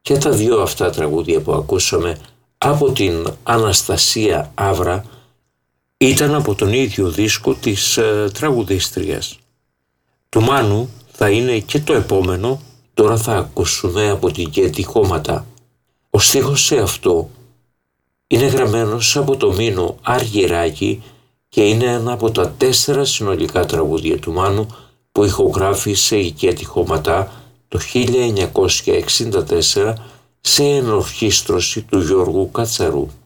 Και τα δύο αυτά τραγούδια που ακούσαμε από την Αναστασία Αύρα ήταν από τον ίδιο δίσκο της τραγουδίστριας. Του Μάνου θα είναι και το επόμενο, τώρα θα ακούσουμε από την Κέτη Χώματα. Ο στίχος σε αυτό είναι γραμμένος από το Μήνο Αργυράκη και είναι ένα από τα 4 συνολικά τραγούδια του Μάνου που ηχογράφησε η Κέτη Χώματα το 1964 σε ενορχήστρωση του Γιώργου Κατσαρού.